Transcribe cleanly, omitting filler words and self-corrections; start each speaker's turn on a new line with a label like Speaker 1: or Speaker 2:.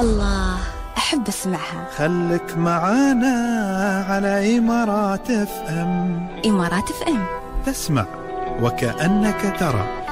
Speaker 1: الله، أحب أسمعها.
Speaker 2: خلك معانا على إمارات FM.
Speaker 1: إمارات FM،
Speaker 2: تسمع وكأنك ترى.